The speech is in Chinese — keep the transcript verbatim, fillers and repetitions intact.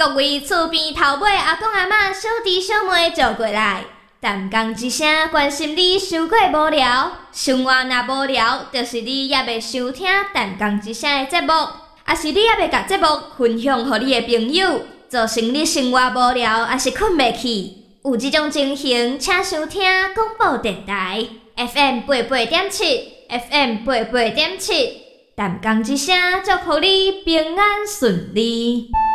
各位厝边头尾阿公阿嬷、小弟小妹坐过来，淡讲一声，关心你伤过无聊。生活若无聊，就是你也未收听淡讲一声的节目，也是你也未甲节目分享给你的朋友，造成你生活无聊，也是困袂去。有这种情形，请收听广播电台 F M 八八点七 ，F M 八八点七，淡讲一声，祝福你平安顺利。